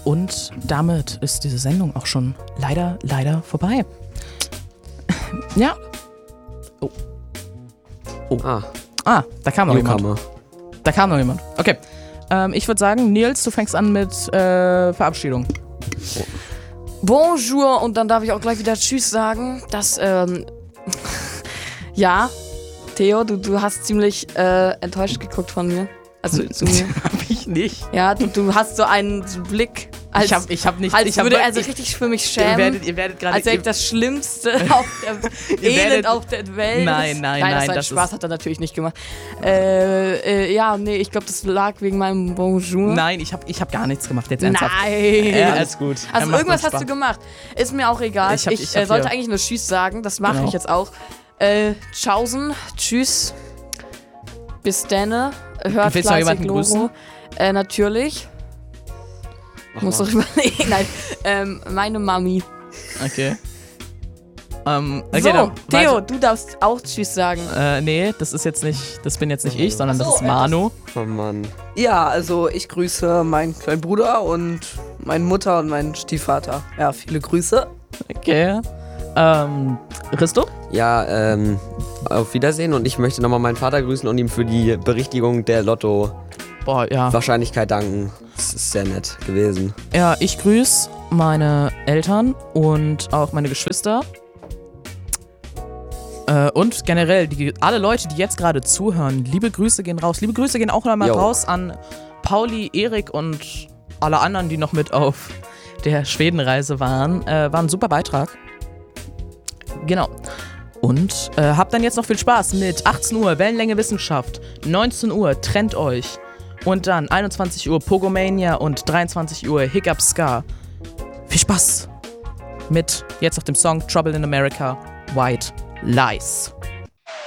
Und damit ist diese Sendung auch schon leider vorbei. Ja. Oh. Da kam noch jemand. Okay. Ich würde sagen, Nils, du fängst an mit Verabschiedung. Bonjour, und dann darf ich auch gleich wieder Tschüss sagen. Das, ja, Theo, du hast ziemlich enttäuscht geguckt von mir. Also zu mir. Hab ich nicht. Ja, du hast so einen Blick, als Ich hab nicht. als würde er sich richtig für mich schämen. Ihr werdet gerade. Als wäre ich das Schlimmste auf der Elend auf der Welt. Nein. Das Spaß hat er natürlich nicht gemacht. Ja, nee, ich glaube, das lag wegen meinem Bonjour. Nein, ich hab gar nichts gemacht jetzt ernsthaft. Nein. Alles gut. Also irgendwas hast du gemacht. Ist mir auch egal. Ich sollte hier eigentlich nur Tschüss sagen. Das mache ich jetzt auch. Tschaußen. Tschüss. Bis denne. Hört Willst du noch fleißig jemanden Logo. grüßen? Natürlich. Muss doch überlegen. Nein. Meine Mami. Okay. So, Theo, du darfst auch Tschüss sagen. Nee, das bin jetzt nicht ich, sondern das ist Manu. Oh Mann. Ja, also ich grüße meinen kleinen Bruder und meine Mutter und meinen Stiefvater. Ja, viele Grüße. Okay. Risto? Ja, auf Wiedersehen, und ich möchte nochmal meinen Vater grüßen und ihm für die Berichtigung der Lotto-Wahrscheinlichkeit danken. Das ist sehr nett gewesen. Ja, ich grüße meine Eltern und auch meine Geschwister. Und generell alle Leute, die jetzt gerade zuhören, liebe Grüße gehen raus. Liebe Grüße gehen auch nochmal raus an Pauli, Erik und alle anderen, die noch mit auf der Schwedenreise waren. War ein super Beitrag. Genau. Und habt dann jetzt noch viel Spaß mit 18 Uhr Wellenlänge Wissenschaft, 19 Uhr Trennt euch und dann 21 Uhr Pogomania und 23 Uhr Hiccup Ska. Viel Spaß mit jetzt auf dem Song Trouble in America, White Lies.